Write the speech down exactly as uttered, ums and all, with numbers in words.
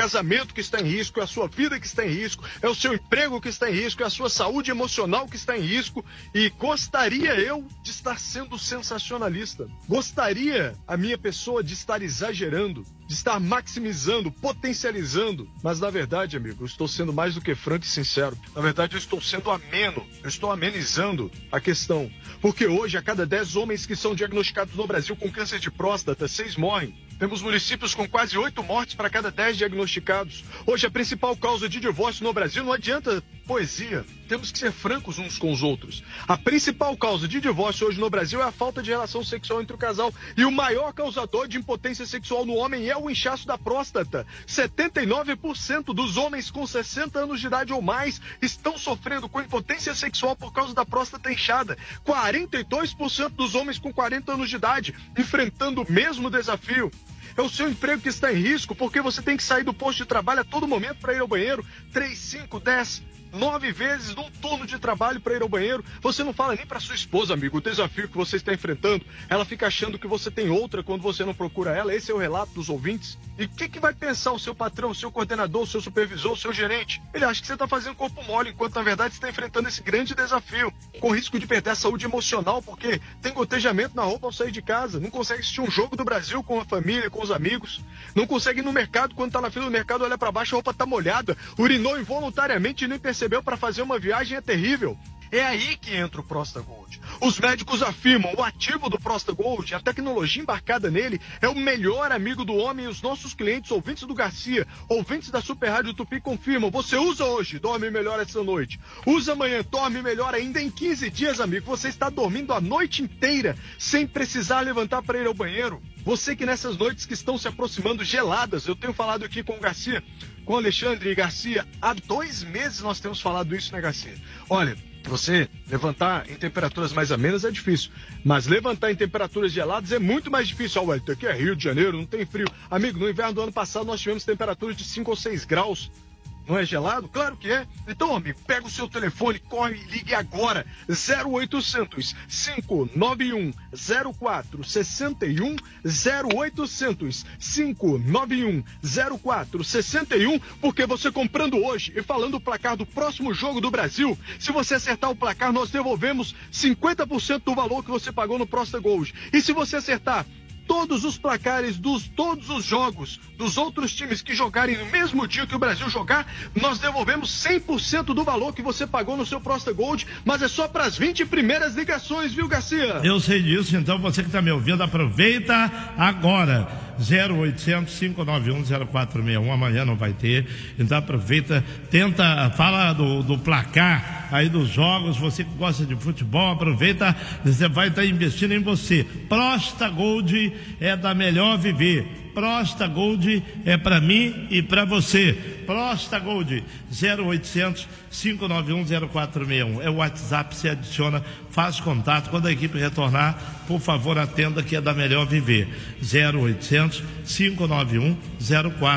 casamento que está em risco, é a sua vida que está em risco, é o seu emprego que está em risco, é a sua saúde emocional que está em risco. E gostaria eu de estar sendo sensacionalista. Gostaria a minha pessoa de estar exagerando, de estar maximizando, potencializando. Mas na verdade, amigo, eu estou sendo mais do que franco e sincero. Na verdade, eu estou sendo ameno, eu estou amenizando a questão. Porque hoje, a cada dez homens que são diagnosticados no Brasil com câncer de próstata, seis morrem. Temos municípios com quase oito mortes para cada dez diagnosticados. Hoje, a principal causa de divórcio no Brasil, não adianta poesia. Temos que ser francos uns com os outros. A principal causa de divórcio hoje no Brasil é a falta de relação sexual entre o casal. E o maior causador de impotência sexual no homem é o inchaço da próstata. setenta e nove por cento dos homens com sessenta anos de idade ou mais estão sofrendo com impotência sexual por causa da próstata inchada. quarenta e dois por cento dos homens com quarenta anos de idade enfrentando o mesmo desafio. É o seu emprego que está em risco, porque você tem que sair do posto de trabalho a todo momento para ir ao banheiro. três, cinco, dez, nove vezes num turno de trabalho para ir ao banheiro. Você não fala nem para sua esposa, amigo, o desafio que você está enfrentando. Ela fica achando que você tem outra quando você não procura ela. Esse é o relato dos ouvintes. E o que, que vai pensar o seu patrão, o seu coordenador, o seu supervisor, o seu gerente? Ele acha que você está fazendo corpo mole, enquanto na verdade você está enfrentando esse grande desafio, com risco de perder a saúde emocional, porque tem gotejamento na roupa ao sair de casa, não consegue assistir um jogo do Brasil com a família, com os amigos, não consegue ir no mercado, quando está na fila do mercado, olha para baixo, a roupa está molhada, urinou involuntariamente e nem percebeu para fazer uma viagem, é terrível. É aí que entra o Prosta Gold. Os médicos afirmam, o ativo do Prosta Gold, a tecnologia embarcada nele, é o melhor amigo do homem. E os nossos clientes, ouvintes do Garcia, ouvintes da Super Rádio Tupi, confirmam. Você usa hoje, dorme melhor essa noite. Usa amanhã, dorme melhor ainda. Em quinze dias, amigo, você está dormindo a noite inteira, sem precisar levantar para ir ao banheiro. Você que nessas noites que estão se aproximando geladas, eu tenho falado aqui com o Garcia, com o Alexandre e Garcia, há dois meses nós temos falado isso, né, Garcia? Olha, você levantar em temperaturas mais amenas é difícil, mas levantar em temperaturas geladas é muito mais difícil. Ó, aqui é Rio de Janeiro, não tem frio. Amigo, no inverno do ano passado nós tivemos temperaturas de cinco ou seis graus. Não é gelado? Claro que é. Então, amigo, pega o seu telefone, corre e ligue agora. zero oitocentos, cinco nove um, zero quatro seis um, zero oitocentos, cinco nove um, zero quatro seis um, porque você comprando hoje e falando o placar do próximo jogo do Brasil, se você acertar o placar, nós devolvemos cinquenta por cento do valor que você pagou no Prosta Gold. E se você acertar todos os placares dos todos os jogos dos outros times que jogarem no mesmo dia que o Brasil jogar, nós devolvemos cem por cento do valor que você pagou no seu Prosta Gold, mas é só para as vinte primeiras ligações, viu, Garcia? Eu sei disso, então você que está me ouvindo, aproveita agora. zero oitocentos, cinco nove um, zero quatro seis um, amanhã não vai ter, então aproveita, tenta, fala do, do placar aí dos jogos, você que gosta de futebol, aproveita, você vai estar investindo em você. Prosta Gold é da Melhor Viver. Prosta Gold é para mim e para você. Prosta Gold, zero oitocentos, cinco nove um, zero quatro seis um. É o WhatsApp, se adiciona, faz contato. Quando a equipe retornar, por favor, atenda, que é da Melhor Viver. zero oitocentos, cinco nove um, zero quatro seis um.